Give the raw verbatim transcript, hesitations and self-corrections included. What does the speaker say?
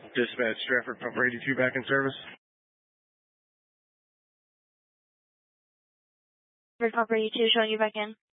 Dispatch, Stratford Pumper eighty-two back in service. Stratford Pumper eighty-two showing you back in.